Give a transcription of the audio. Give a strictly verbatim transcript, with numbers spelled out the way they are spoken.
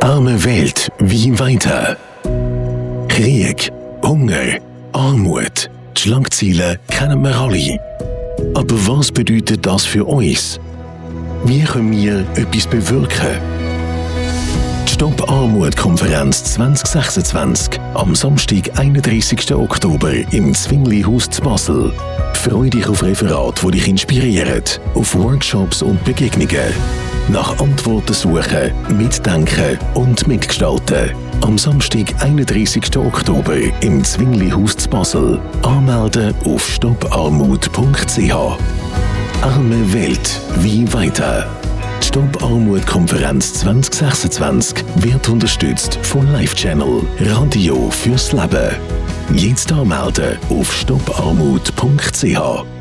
Arme Welt, wie weiter? Krieg, Hunger, Armut, die Schlagzeilen kennen wir alle. Aber was bedeutet das für uns? Wie können wir etwas bewirken? Die Stopp Armut-Konferenz zwanzig sechsundzwanzig am Samstag, einunddreißigsten Oktober im Zwingli-Haus zu Basel. Freu dich auf Referate, die dich inspirieren, auf Workshops und Begegnungen. Nach Antworten suchen, mitdenken und mitgestalten. Am Samstag, einunddreißigsten Oktober im Zwingli-Haus zu Basel. Anmelden auf stopp armut punkt c h. Arme Welt, wie weiter? Die Stopp Armut-Konferenz zwanzig sechsundzwanzig wird unterstützt von Life Channel, Radio fürs Leben. Jetzt anmelden auf stopp armut punkt c h.